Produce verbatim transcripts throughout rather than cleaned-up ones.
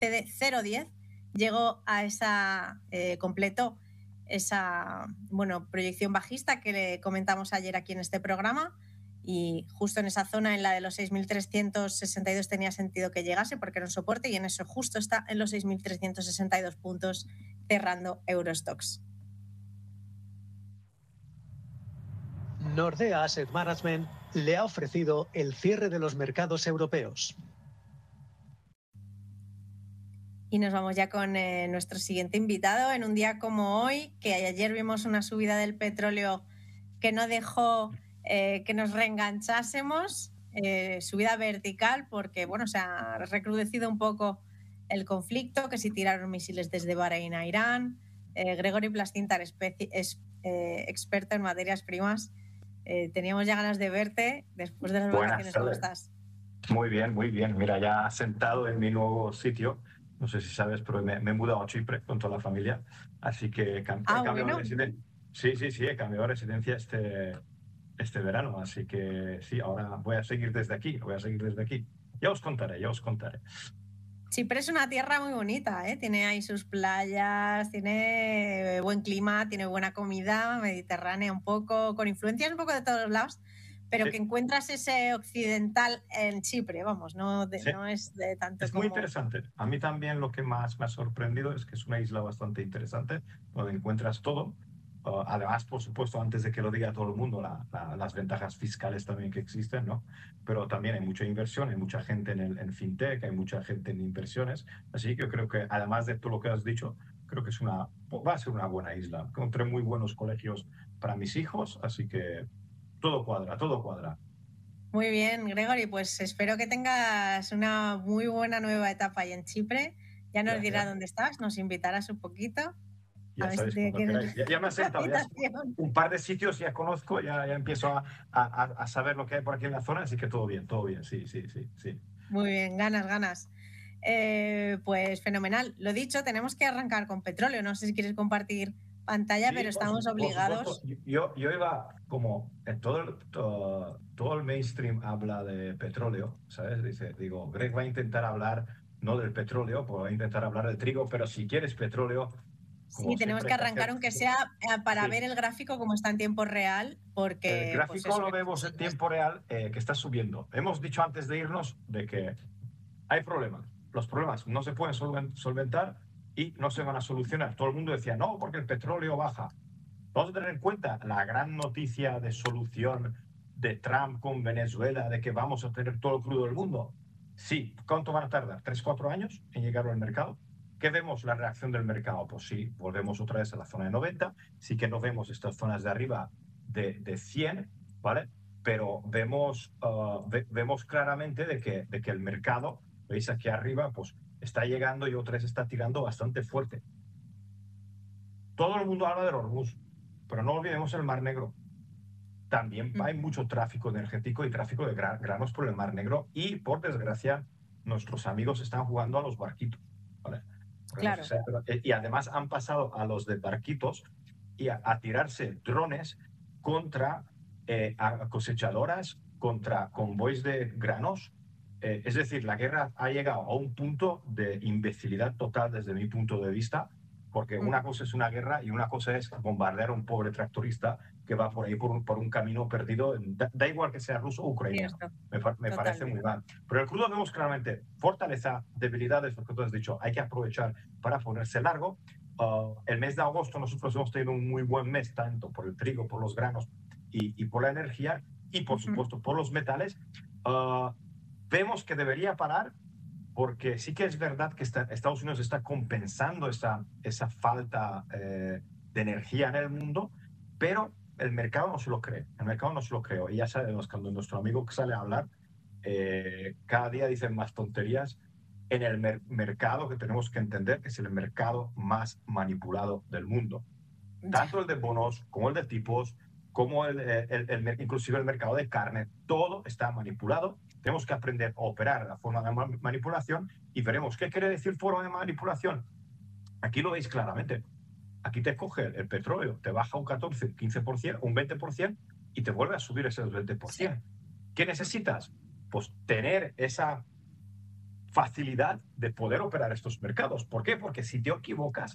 T D cero diez llegó a esa, eh, completó esa, bueno, proyección bajista que le comentamos ayer aquí en este programa, y justo en esa zona, en la de los seis mil trescientos sesenta y dos, tenía sentido que llegase porque era un soporte, y en eso justo está en los seis mil trescientos sesenta y dos puntos cerrando Eurostoxx. Nordea Asset Management le ha ofrecido el cierre de los mercados europeos. Y nos vamos ya con eh, nuestro siguiente invitado en un día como hoy, que ayer vimos una subida del petróleo que no dejó eh, que nos reenganchásemos, eh, subida vertical, porque bueno, se ha recrudecido un poco el conflicto, que si tiraron misiles desde Bahrein a Irán. Eh, Gregory Plastintar, especi- es eh, experto en materias primas. Eh, teníamos ya ganas de verte después de las Buenas vacaciones. ¿Cómo tardes. estás? Muy bien, muy bien. Mira, ya sentado en mi nuevo sitio. No sé si sabes, pero me, me he mudado a Chipre con toda la familia. Así que he, cam- Ah, he cambiado bueno. de residencia. Sí, sí, sí, he cambiado de residencia este, este verano. Así que sí, ahora voy a seguir desde aquí. Voy a seguir desde aquí. Ya os contaré, ya os contaré. Chipre es una tierra muy bonita, ¿eh? Tiene ahí sus playas, tiene buen clima, tiene buena comida, mediterránea un poco, con influencias un poco de todos lados, pero Sí. que encuentras ese occidental en Chipre, vamos, no, de, Sí. no es de tanto Es como... muy interesante. A mí también lo que más me ha sorprendido es que es una isla bastante interesante, donde encuentras todo. Uh, además, por supuesto, antes de que lo diga todo el mundo, la, la, las ventajas fiscales también que existen, ¿no? Pero también hay mucha inversión, hay mucha gente en, el, en fintech, hay mucha gente en inversiones. Así que yo creo que, además de todo lo que has dicho, creo que es una, va a ser una buena isla. Encontré muy buenos colegios para mis hijos, así que todo cuadra, todo cuadra. Muy bien, Gregory, pues espero que tengas una muy buena nueva etapa ahí en Chipre. Ya nos Gracias. dirás dónde estás, nos invitarás un poquito. Ya A ver sabéis, si te cuando quieres queráis. Ya, ya me he sentado, ya habitación. un par de sitios ya conozco, ya, ya empiezo a, a, a saber lo que hay por aquí en la zona, así que todo bien, todo bien, sí, sí, sí, sí. Muy bien, ganas, ganas. Eh, pues fenomenal. Lo dicho, tenemos que arrancar con petróleo. No sé si quieres compartir pantalla, Sí, pero por estamos su- por obligados. supuesto. Yo, yo iba como en todo el, todo, todo el mainstream habla de petróleo, ¿sabes? Dice, digo, Greg va a intentar hablar no del petróleo, pues va a intentar hablar del trigo, pero si quieres petróleo, como Sí, tenemos siempre que hay que arrancar, hacer... aunque sea eh, para Sí. ver el gráfico como está en tiempo real, El porque pues gráfico eso, lo vemos en tiempo real eh, que está subiendo. Hemos dicho antes de irnos de que hay problemas. Los problemas no se pueden solven- solventar y no se van a solucionar. Todo el mundo decía, no, porque el petróleo baja. Vamos a tener en cuenta la gran noticia de solución de Trump con Venezuela, de que vamos a tener todo el crudo del mundo. Sí, ¿cuánto van a tardar? ¿Tres, cuatro años en llegar al mercado? ¿Qué vemos la reacción del mercado? Pues sí, volvemos otra vez a la zona de noventa, sí que no vemos estas zonas de arriba de, de cien, ¿vale? Pero vemos, uh, ve, vemos claramente de que, de que el mercado, veis aquí arriba, pues está llegando y otra vez está tirando bastante fuerte. Todo el mundo habla de Hormuz, pero no olvidemos el Mar Negro. También hay mucho tráfico energético y tráfico de gra granos por el Mar Negro y, por desgracia, nuestros amigos están jugando a los barquitos, ¿vale? claro. No sé, pero, y además han pasado a los de barquitos y a, a tirarse drones contra eh, a cosechadoras, contra convoys de granos. Eh, es decir, la guerra ha llegado a un punto de imbecilidad total desde mi punto de vista, porque una cosa es una guerra y una cosa es bombardear a un pobre tractorista que va por ahí por un, por un camino perdido. Da, da igual que sea ruso o ucraniano. Me, me parece muy mal. Pero el crudo vemos claramente fortaleza, debilidades, lo que tú has dicho. Hay que aprovechar para ponerse largo. Uh, el mes de agosto nosotros hemos tenido un muy buen mes, tanto por el trigo, por los granos y, y por la energía, y por supuesto por los metales. Uh, vemos que debería parar, porque sí que es verdad que está, Estados Unidos está compensando esa, esa falta eh, de energía en el mundo, pero el mercado no se lo cree. El mercado no se lo cree. Y ya sabemos, cuando nuestro amigo sale a hablar, eh, cada día dicen más tonterías en el mer mercado que tenemos que entender que es el mercado más manipulado del mundo. Tanto el de bonos como el de tipos, como el, el, el, el, inclusive el mercado de carne, todo está manipulado. Tenemos que aprender a operar la forma de manipulación y veremos qué quiere decir forma de manipulación. Aquí lo veis claramente. Aquí te coge el petróleo, te baja un catorce, un quince por ciento, un veinte por ciento y te vuelve a subir ese veinte por ciento. Sí. ¿Qué necesitas? Pues tener esa facilidad de poder operar estos mercados. ¿Por qué? Porque si te equivocas,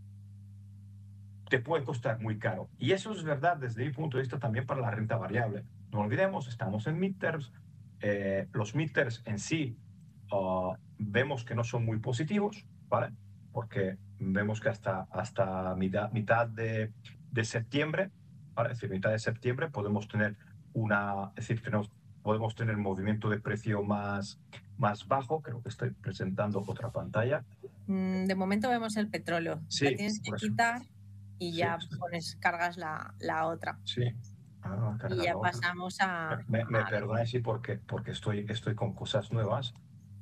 te puede costar muy caro. Y eso es verdad desde mi punto de vista también para la renta variable. No olvidemos, estamos en midterms. Eh, los midterms en sí uh, vemos que no son muy positivos, ¿vale? Porque vemos que hasta, hasta mitad, mitad de, de septiembre, ¿vale? Es decir, mitad de septiembre podemos tener una, es decir, tenemos, podemos tener movimiento de precio más, más bajo. Creo que estoy presentando otra pantalla. De momento vemos el petróleo. Sí, la tienes que quitar y sí, ya sí. Pones, cargas la, la otra. Sí. Ah, y ya la pasamos otra. a... Me, me a... perdonáis, sí, porque, porque estoy, estoy con cosas nuevas.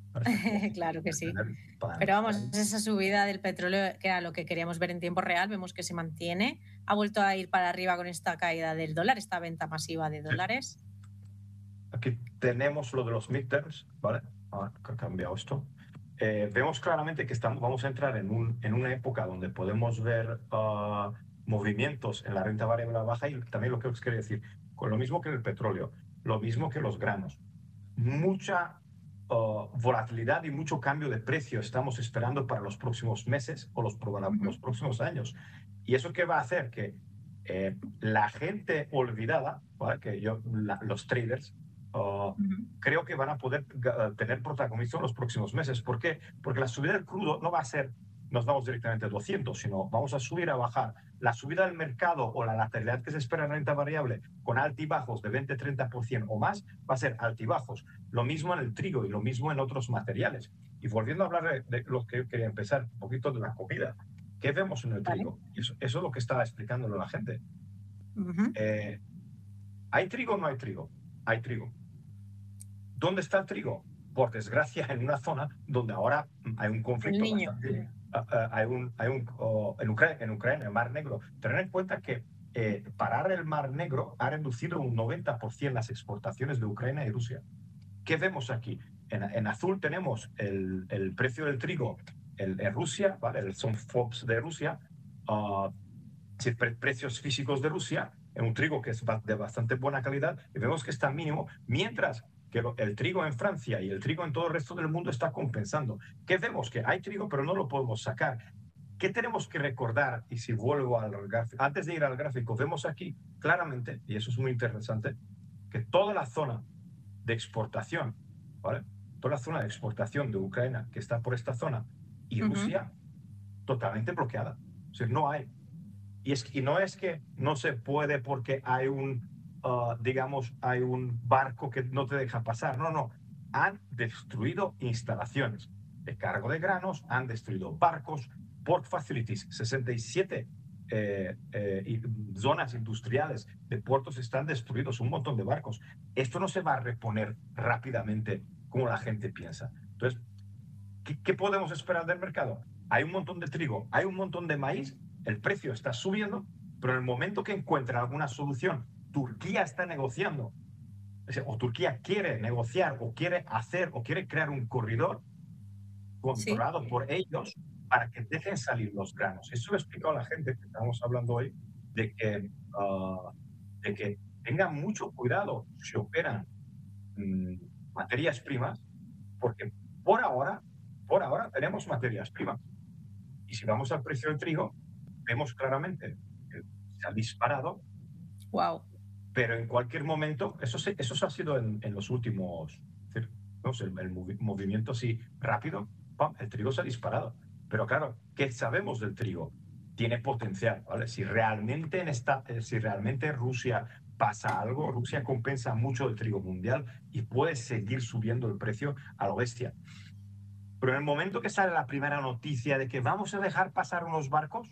Claro que sí. Pero vamos, esa subida del petróleo, que era lo que queríamos ver en tiempo real, vemos que se mantiene. Ha vuelto a ir para arriba con esta caída del dólar, esta venta masiva de dólares. Aquí tenemos lo de los midterms, ¿vale? Ah, que ha cambiado esto. Eh, vemos claramente que estamos, vamos a entrar en, un, en una época donde podemos ver uh, movimientos en la renta variable baja y también lo que os quería decir, con lo mismo que en el petróleo, lo mismo que los granos. Mucha uh, volatilidad y mucho cambio de precio estamos esperando para los próximos meses o los, uh-huh. los próximos años. ¿Y eso qué va a hacer? Que eh, la gente olvidada, ¿vale? Que yo, la, los traders, Uh, uh-huh. creo que van a poder uh, tener protagonismo en los próximos meses. ¿Por qué? Porque la subida del crudo no va a ser, nos vamos directamente a doscientos, sino vamos a subir, a bajar. La subida del mercado o la lateralidad que se espera en renta variable con altibajos de veinte a treinta por ciento o más va a ser altibajos. Lo mismo en el trigo y lo mismo en otros materiales. Y volviendo a hablar de, de lo que yo quería empezar, un poquito de la comida. ¿Qué vemos en el trigo? ¿Vale? Eso, eso es lo que estaba explicándolo la gente. Uh-huh. eh, ¿Hay trigo o no hay trigo? Hay trigo. ¿Dónde está el trigo? Por desgracia, en una zona donde ahora hay un conflicto bastante... Uh, uh, hay un, hay un, uh, en, Ucrania, en Ucrania, el Mar Negro. Tener en cuenta que eh, parar el Mar Negro ha reducido un noventa por ciento las exportaciones de Ucrania y Rusia. ¿Qué vemos aquí? En, en azul tenemos el, el precio del trigo en, en Rusia, ¿vale? El, son F O B S de Rusia, uh, pre precios físicos de Rusia, en un trigo que es de bastante buena calidad, y vemos que está mínimo, mientras que el trigo en Francia y el trigo en todo el resto del mundo está compensando. ¿Qué vemos? Que hay trigo, pero no lo podemos sacar. ¿Qué tenemos que recordar? Y si vuelvo al gráfico, antes de ir al gráfico, vemos aquí claramente, y eso es muy interesante, que toda la zona de exportación, ¿vale? Toda la zona de exportación de Ucrania que está por esta zona y uh-huh. Rusia, totalmente bloqueada. O sea, no hay. Y, es, y no es que no se puede porque hay un... Uh, digamos, hay un barco que no te deja pasar. No, no. Han destruido instalaciones de cargo de granos, han destruido barcos, port facilities, sesenta y siete eh, eh, y zonas industriales de puertos están destruidos, un montón de barcos. Esto no se va a reponer rápidamente como la gente piensa. Entonces, ¿qué, qué podemos esperar del mercado? Hay un montón de trigo, hay un montón de maíz, el precio está subiendo, pero en el momento que encuentran alguna solución, Turquía está negociando, o Turquía quiere negociar, o quiere hacer, o quiere crear un corredor controlado sí. por ellos para que dejen salir los granos. Eso lo he explicado a la gente que estamos hablando hoy, de que, uh, de que tengan mucho cuidado si operan um, materias primas, porque por ahora, por ahora tenemos materias primas. Y si vamos al precio del trigo, vemos claramente que se ha disparado. Wow. Pero en cualquier momento, eso, se, eso se ha sido en, en los últimos, no sé, el, el movimiento así rápido, ¡pam!, el trigo se ha disparado. Pero claro, ¿qué sabemos del trigo? Tiene potencial, ¿vale? Si realmente, en esta, si realmente Rusia pasa algo, Rusia compensa mucho el trigo mundial y puede seguir subiendo el precio a lo bestia. Pero en el momento que sale la primera noticia de que vamos a dejar pasar unos barcos,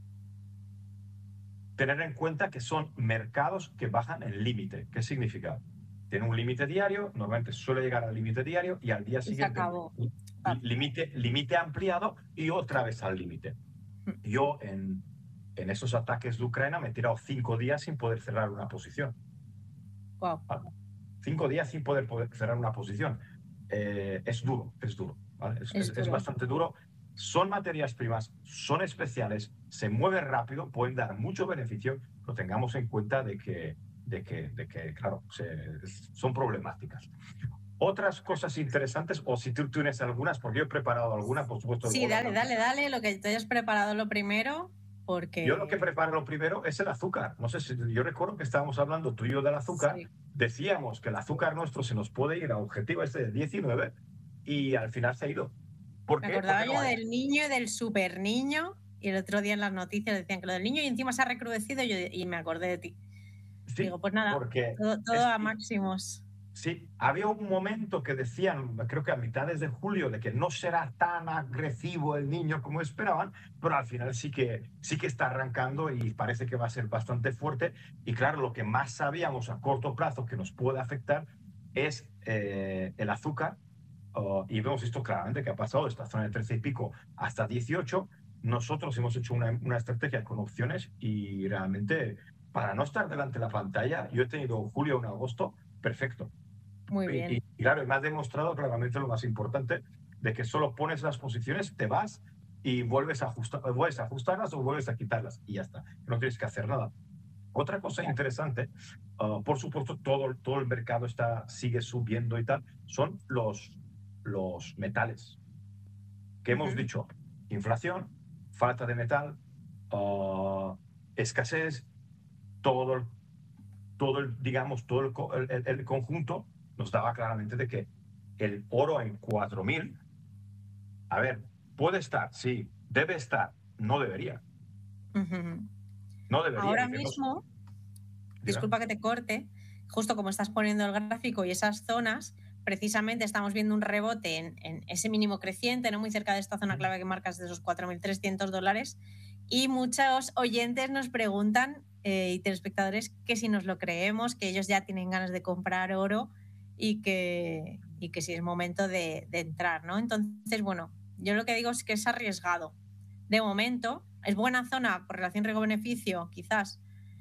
tener en cuenta que son mercados que bajan el límite. ¿Qué significa? Tiene un límite diario, normalmente suele llegar al límite diario y al día y siguiente ah. límite, límite ampliado y otra vez al límite. Yo en, en esos ataques de Ucrania me he tirado cinco días sin poder cerrar una posición. Wow. Cinco días sin poder, poder cerrar una posición. Eh, es duro, es duro. ¿vale? Es, es, es bastante duro. Son materias primas, son especiales, se mueven rápido, pueden dar mucho beneficio, pero tengamos en cuenta de que, de que, de que claro, se, son problemáticas. Otras cosas interesantes, o si tú tienes algunas, porque yo he preparado alguna, por supuesto. Sí, dale, dale, dale, lo que te hayas preparado lo primero, porque... Yo lo que preparo lo primero es el azúcar. No sé si yo recuerdo que estábamos hablando tú y yo del azúcar. Sí. Decíamos que el azúcar nuestro se nos puede ir a objetivo este de diecinueve y al final se ha ido. ¿Por Me qué? acordaba Porque yo no hay... del niño y del super niño, y el otro día en las noticias decían que lo del niño y encima se ha recrudecido y, yo, y me acordé de ti. Sí, digo, pues nada, porque todo, todo es... a máximos. Sí, había un momento que decían, creo que a mitades de julio, de que no será tan agresivo el niño como esperaban, pero al final sí que, sí que está arrancando y parece que va a ser bastante fuerte. Y claro, lo que más sabíamos a corto plazo que nos puede afectar es eh, el azúcar. Uh, y vemos esto claramente que ha pasado de esta zona de trece y pico hasta dieciocho. Nosotros hemos hecho una, una estrategia con opciones y realmente, para no estar delante de la pantalla, yo he tenido julio y agosto perfecto. Muy bien. Y, y claro, me has demostrado claramente lo más importante, de que solo pones las posiciones, te vas y vuelves a, ajustar, vuelves a ajustarlas o vuelves a quitarlas y ya está. No tienes que hacer nada. Otra cosa interesante, uh, por supuesto, todo, todo el mercado está, sigue subiendo y tal, son los, los metales. ¿Qué uh-huh. hemos dicho? Inflación, falta de metal, uh, escasez, todo el, todo el, digamos, todo el, el, el conjunto nos daba claramente de que el oro en cuatro mil, a ver, puede estar, sí, debe estar, no debería. Uh-huh. No debería. Ahora mismo, disculpa que te corte, justo como estás poniendo el gráfico y esas zonas, precisamente estamos viendo un rebote en, en ese mínimo creciente, no muy cerca de esta zona clave que marcas de esos cuatro mil trescientos dólares, y muchos oyentes nos preguntan, eh, y telespectadores, que si nos lo creemos, que ellos ya tienen ganas de comprar oro y que, y que si es momento de, de entrar, ¿no? Entonces, bueno, yo lo que digo es que es arriesgado. De momento, es buena zona por relación riesgo-beneficio, quizás,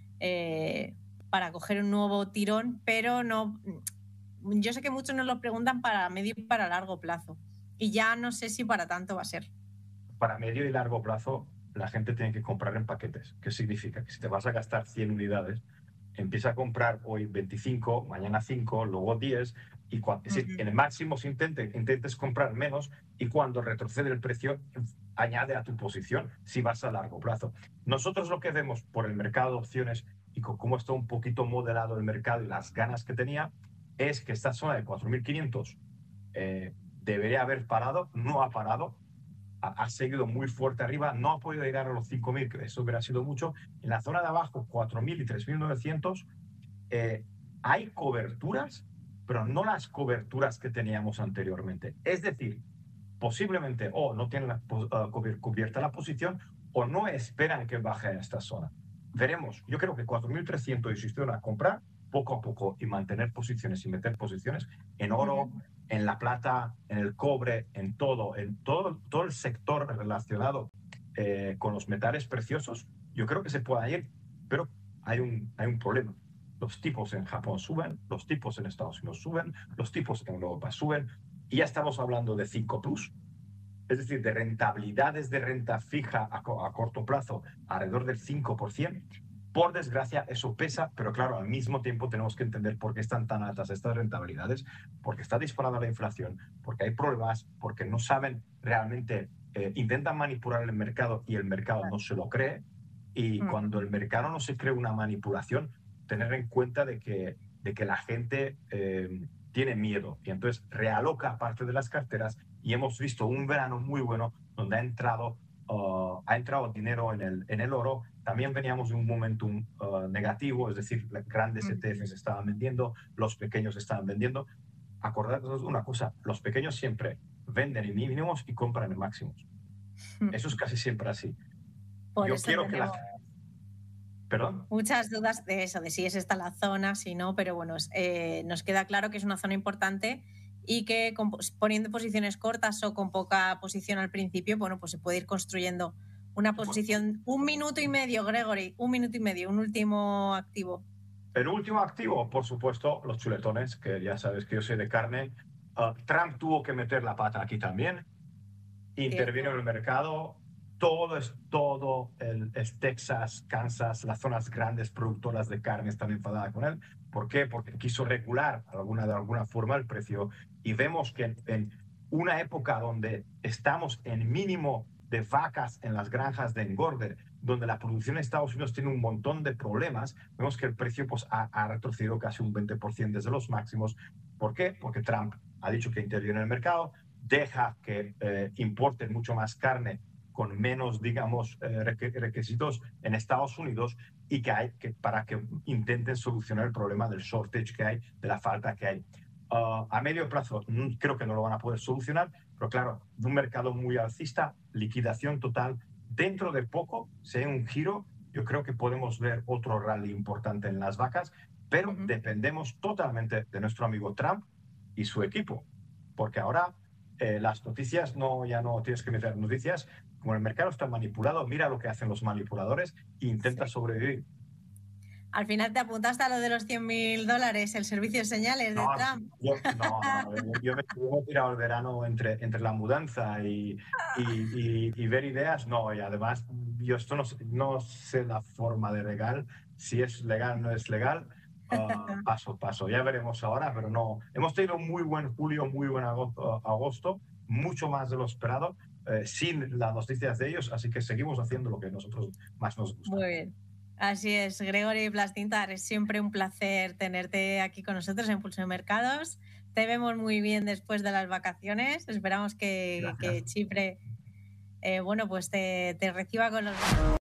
eh, para coger un nuevo tirón, pero no... Yo sé que muchos nos lo preguntan para medio y para largo plazo, y ya no sé si para tanto va a ser. Para medio y largo plazo, la gente tiene que comprar en paquetes. ¿Qué significa? Que si te vas a gastar cien unidades, empieza a comprar hoy veinticinco, mañana cinco, luego diez, y cuando, uh-huh. en el máximo si intentes, intentes comprar menos, y cuando retrocede el precio, añade a tu posición si vas a largo plazo. Nosotros lo que vemos por el mercado de opciones y con cómo está un poquito moderado el mercado y las ganas que tenía, es que esta zona de cuatro mil quinientos eh, debería haber parado, no ha parado, ha, ha seguido muy fuerte arriba, no ha podido llegar a los cinco mil, que eso hubiera sido mucho. En la zona de abajo, cuatro mil y tres mil novecientos, eh, hay coberturas, pero no las coberturas que teníamos anteriormente. Es decir, posiblemente o oh, no tienen la, uh, cubierta la posición o no esperan que baje a esta zona. Veremos. Yo creo que cuatro mil trescientos hicieron a comprar poco a poco y mantener posiciones y meter posiciones en oro, uh-huh. en la plata, en el cobre, en todo, en todo, todo el sector relacionado eh, con los metales preciosos. Yo creo que se puede ir, pero hay un, hay un problema. Los tipos en Japón suben, los tipos en Estados Unidos suben, los tipos en Europa suben, y ya estamos hablando de cinco plus, es decir, de rentabilidades de renta fija a, co- a corto plazo alrededor del cinco por ciento. Por desgracia, eso pesa, pero claro, al mismo tiempo tenemos que entender por qué están tan altas estas rentabilidades, porque está disparada la inflación, porque hay problemas, porque no saben realmente, eh, intentan manipular el mercado y el mercado no se lo cree, y cuando el mercado no se cree una manipulación, tener en cuenta de que, de que la gente eh, tiene miedo y entonces realoca parte de las carteras, y hemos visto un verano muy bueno donde ha entrado, uh, ha entrado dinero en el, en el oro. También veníamos de un momentum uh, negativo, es decir, grandes E T Fs estaban vendiendo, los pequeños estaban vendiendo. Acordaros de una cosa, los pequeños siempre venden en mínimos y compran en máximos. Eso es casi siempre así. Por Yo eso quiero que tenemos... la... ¿Perdón? Muchas dudas de eso, de si es esta la zona, si no, pero bueno, eh, nos queda claro que es una zona importante y que con, poniendo posiciones cortas o con poca posición al principio, bueno, pues se puede ir construyendo una posición. Un minuto y medio, Gregory, un minuto y medio, un último activo. El último activo, por supuesto, los chuletones, que ya sabes que yo soy de carne. Uh, Trump tuvo que meter la pata aquí también. Intervino en el mercado, todo es todo el, el Texas, Kansas, las zonas grandes productoras de carne están enfadadas con él. ¿Por qué? Porque quiso regular alguna, de alguna forma el precio. Y vemos que en, en una época donde estamos en mínimo de vacas en las granjas de engorde, donde la producción en Estados Unidos tiene un montón de problemas, vemos que el precio pues, ha, ha retrocedido casi un veinte por ciento desde los máximos. ¿Por qué? Porque Trump ha dicho que interviene en el mercado, deja que eh, importen mucho más carne con menos, digamos, eh, requisitos en Estados Unidos y que hay que, para que intenten solucionar el problema del shortage que hay, de la falta que hay. Uh, a medio plazo mm, creo que no lo van a poder solucionar, pero claro, de un mercado muy alcista, liquidación total, dentro de poco, si hay un giro, yo creo que podemos ver otro rally importante en las vacas, pero uh-huh. dependemos totalmente de nuestro amigo Trump y su equipo, porque ahora eh, las noticias, no, ya no tienes que meter noticias, como el mercado está manipulado, mira lo que hacen los manipuladores e intenta sí. sobrevivir. Al final te apuntaste a lo de los cien mil dólares, el servicio de señales no, de Trump. Yo, no, no, yo, yo, me, yo me he tirado el verano entre, entre la mudanza y, y, y, y ver ideas. No, y además, yo esto no, no sé la forma de legal. Si es legal o no es legal, uh, paso, paso. Ya veremos ahora, pero no. Hemos tenido un muy buen julio, muy buen agosto, agosto mucho más de lo esperado, eh, sin las noticias de ellos, así que seguimos haciendo lo que a nosotros más nos gusta. Muy bien. Así es, Gregory Plastintar, es siempre un placer tenerte aquí con nosotros en Pulso de Mercados. Te vemos muy bien después de las vacaciones. Esperamos que, que Chipre, eh, bueno, pues te, te reciba con los